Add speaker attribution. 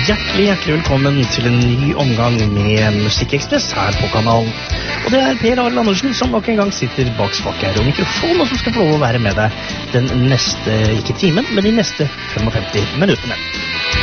Speaker 1: Hjertelig velkommen til en ny omgang med Musikkekspress her på kanalen. Og det er Per Arild Andersen som nok en gang sitter bak spaker og mikrofon, og som skal få lov å være med deg den neste, ikke timen, men de neste 55 minuttene.